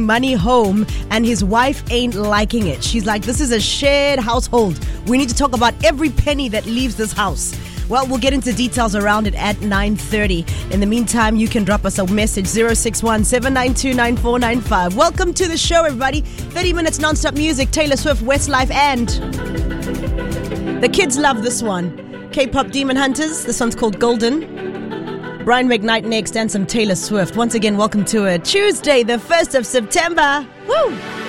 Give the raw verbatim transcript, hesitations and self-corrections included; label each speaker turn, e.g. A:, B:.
A: bring money home and his wife ain't liking it. She's like, this is a shared household. We need to talk about every penny that leaves this house. Well, we'll get into details around it at nine thirty. In the meantime, you can drop us a message, zero six one, seven nine two, nine four nine five. Welcome to the show, everybody. thirty minutes non-stop music, Taylor Swift, Westlife, and the kids love this one. K-pop Demon Hunters. This one's called Golden. Brian McKnight next and some Taylor Swift. Once again, welcome to a Tuesday, the first of September. Woo!